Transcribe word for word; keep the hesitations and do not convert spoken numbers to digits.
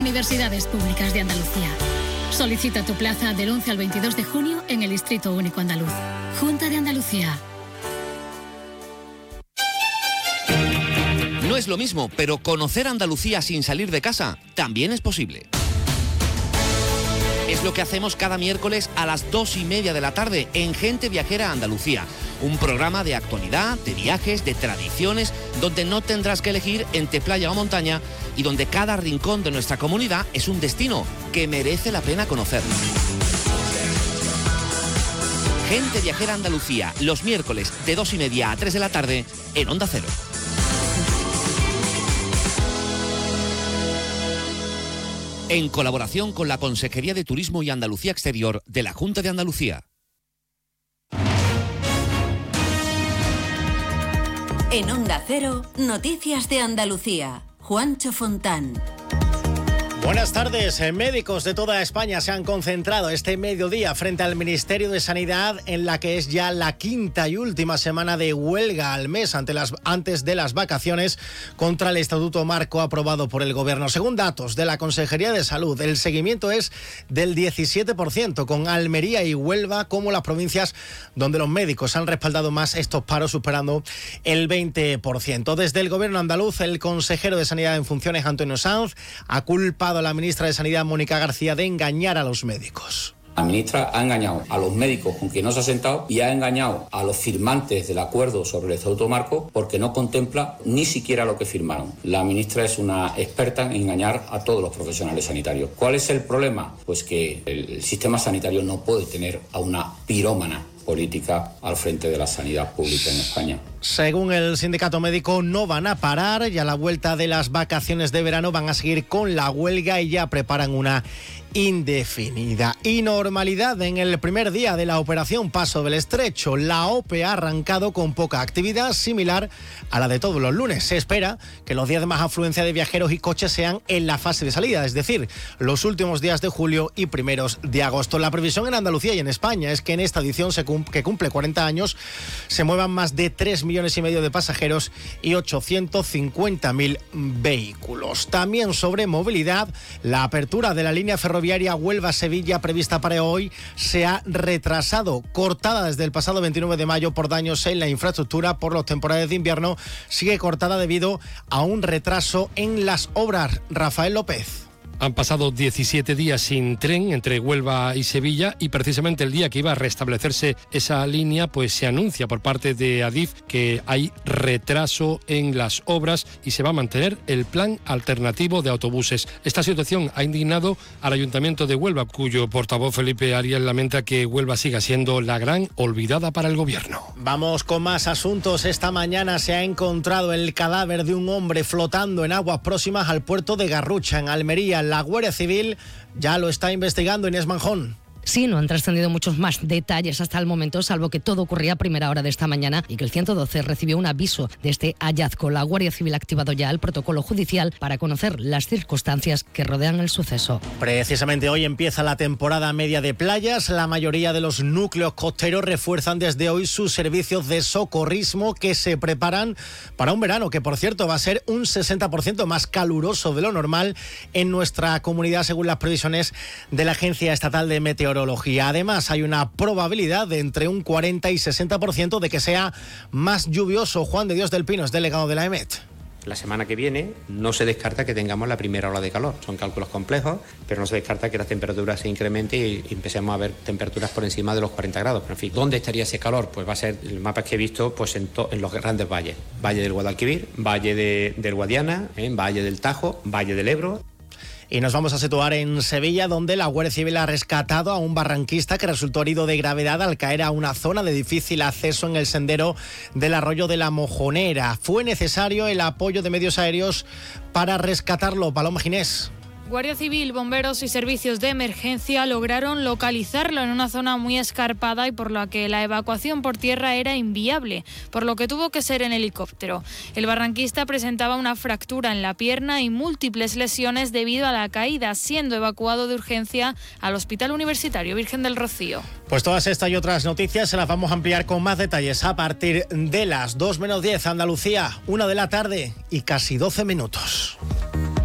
Universidades Públicas de Andalucía. Solicita tu plaza del once al veintidós de junio en el Distrito Único Andaluz. Junta de Andalucía. No es lo mismo, pero conocer Andalucía sin salir de casa también es posible. Es lo que hacemos cada miércoles a las dos y media de la tarde en Gente Viajera Andalucía. Un programa de actualidad, de viajes, de tradiciones, donde no tendrás que elegir entre playa o montaña y donde cada rincón de nuestra comunidad es un destino que merece la pena conocer. Gente Viajera Andalucía, los miércoles de dos y media a tres de la tarde en Onda Cero. En colaboración con la Consejería de Turismo y Andalucía Exterior de la Junta de Andalucía. En Onda Cero, Noticias de Andalucía. Juancho Fontán. Buenas tardes. Médicos de toda España se han concentrado este mediodía frente al Ministerio de Sanidad en la que es ya la quinta y última semana de huelga al mes ante las, antes de las vacaciones contra el Estatuto Marco aprobado por el Gobierno. Según datos de la Consejería de Salud, el seguimiento es del diecisiete por ciento, con Almería y Huelva como las provincias donde los médicos han respaldado más estos paros, superando el veinte por ciento. Desde el Gobierno andaluz, el consejero de Sanidad en funciones, Antonio Sanz, ha culpado a la ministra de Sanidad, Mónica García, de engañar a los médicos. La ministra ha engañado a los médicos con quien no se ha sentado y ha engañado a los firmantes del acuerdo sobre el Estatuto Marco porque no contempla ni siquiera lo que firmaron. La ministra es una experta en engañar a todos los profesionales sanitarios. ¿Cuál es el problema? Pues que el sistema sanitario no puede tener a una pirómana política al frente de la sanidad pública en España. Según el sindicato médico, no van a parar y a la vuelta de las vacaciones de verano van a seguir con la huelga y ya preparan una indefinida. Y normalidad en el primer día de la operación Paso del Estrecho. La O P E ha arrancado con poca actividad, similar a la de todos los lunes. Se espera que los días de más afluencia de viajeros y coches sean en la fase de salida, es decir, los últimos días de julio y primeros de agosto. La previsión en Andalucía y en España es que en esta edición se cum- que cumple cuarenta años se muevan más de tres millones y medio de pasajeros y ochocientos cincuenta mil vehículos. También sobre movilidad, la apertura de la línea ferroviaria Huelva-Sevilla prevista para hoy se ha retrasado, cortada desde el pasado veintinueve de mayo por daños en la infraestructura por los temporales de invierno. Sigue cortada debido a un retraso en las obras. Rafael López. Han pasado diecisiete días sin tren entre Huelva y Sevilla y precisamente el día que iba a restablecerse esa línea, pues se anuncia por parte de Adif que hay retraso en las obras y se va a mantener el plan alternativo de autobuses. Esta situación ha indignado al Ayuntamiento de Huelva, cuyo portavoz Felipe Arias lamenta que Huelva siga siendo la gran olvidada para el gobierno. Vamos con más asuntos. Esta mañana se ha encontrado el cadáver de un hombre flotando en aguas próximas al puerto de Garrucha, en Almería. La Guardia Civil ya lo está investigando. Inés Manjón. Sí, no han trascendido muchos más detalles hasta el momento, salvo que todo ocurría a primera hora de esta mañana y que el ciento doce recibió un aviso de este hallazgo. La Guardia Civil ha activado ya el protocolo judicial para conocer las circunstancias que rodean el suceso. Precisamente hoy empieza la temporada media de playas. La mayoría de los núcleos costeros refuerzan desde hoy sus servicios de socorrismo, que se preparan para un verano que, por cierto, va a ser un sesenta por ciento más caluroso de lo normal en nuestra comunidad, según las previsiones de la Agencia Estatal de Meteorología. Además, hay una probabilidad de entre un cuarenta y sesenta por ciento de que sea más lluvioso. Juan de Dios del Pino es delegado de la EMET. La semana que viene no se descarta que tengamos la primera ola de calor. Son cálculos complejos, pero no se descarta que la temperatura se incremente y empecemos a ver temperaturas por encima de los cuarenta grados. Pero en fin, ¿dónde estaría ese calor? Pues va a ser el mapa que he visto pues en, to- en los grandes valles. Valle del Guadalquivir, Valle de, del Guadiana, ¿eh? Valle del Tajo, Valle del Ebro. Y nos vamos a situar en Sevilla, donde la Guardia Civil ha rescatado a un barranquista que resultó herido de gravedad al caer a una zona de difícil acceso en el sendero del Arroyo de la Mojonera. Fue necesario el apoyo de medios aéreos para rescatarlo. Paloma Ginés. Guardia Civil, bomberos y servicios de emergencia lograron localizarlo en una zona muy escarpada y por la que la evacuación por tierra era inviable, por lo que tuvo que ser en helicóptero. El barranquista presentaba una fractura en la pierna y múltiples lesiones debido a la caída, siendo evacuado de urgencia al Hospital Universitario Virgen del Rocío. Pues todas estas y otras noticias se las vamos a ampliar con más detalles a partir de las dos menos diez, Andalucía, una de la tarde y casi doce minutos.